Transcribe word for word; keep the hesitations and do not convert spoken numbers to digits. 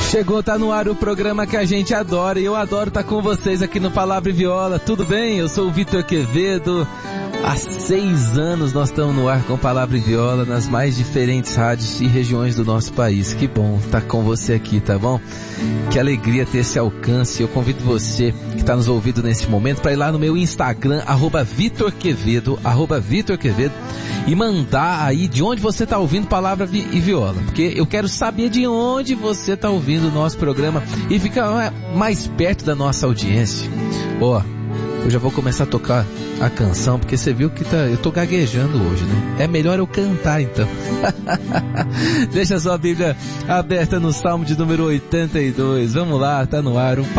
Chegou, tá no ar o programa que a gente adora e eu adoro estar com vocês aqui no Palavra e Viola. Tudo bem? Eu sou o Vitor Quevedo. Há seis anos nós estamos no ar com Palavra e Viola nas mais diferentes rádios e regiões do nosso país. Que bom estar com você aqui, tá bom? Que alegria ter esse alcance. Eu convido você que está nos ouvindo nesse momento para ir lá no meu Instagram, arroba Vitor Quevedo, arroba Vitor Quevedo, e mandar aí de onde você está ouvindo Palavra e Viola. Porque eu quero saber de onde você está ouvindo o nosso programa e ficar mais perto da nossa audiência. Ó, eu já vou começar a tocar a canção, porque você viu que tá, eu tô gaguejando hoje, né? É melhor eu cantar então. Deixa a sua Bíblia aberta no Salmo de número oitenta e dois. Vamos lá, tá no ar um